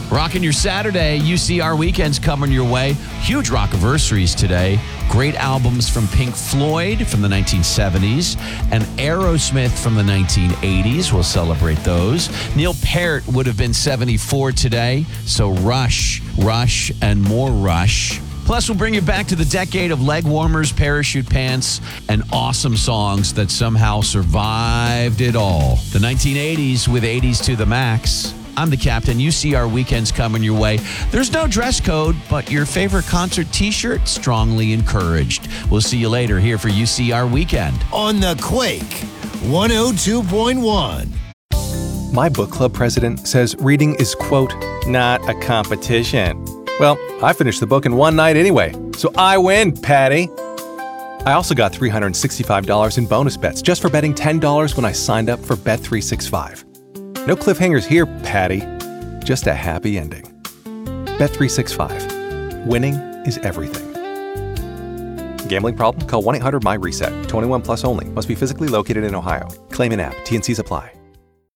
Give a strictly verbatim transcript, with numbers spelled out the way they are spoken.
Rocking your Saturday, U C R weekends coming your way. Huge rock-iversaries today. Great albums from Pink Floyd from the nineteen seventies and Aerosmith from the nineteen eighties. We'll celebrate those. Neil Peart would have been seventy-four today, so Rush, Rush, and more Rush. Plus, we'll bring you back to the decade of leg warmers, parachute pants, and awesome songs that somehow survived it all. The nineteen eighties with eighties to the max. I'm the captain. U C R weekends coming your way. There's no dress code, but your favorite concert t-shirt strongly encouraged. We'll see you later here for U C R Weekend. On the Quake, one oh two point one. My book club president says reading is, quote, not a competition. Well, I finished the book in one night anyway, so I win, Patty. I also got three hundred sixty-five dollars in bonus bets just for betting ten dollars when I signed up for Bet three sixty-five. No cliffhangers here, Patty. Just a happy ending. Bet three sixty-five. Winning is everything. Gambling problem? Call one eight hundred my reset. twenty-one plus only. Must be physically located in Ohio. Claim in app. T and Cs apply.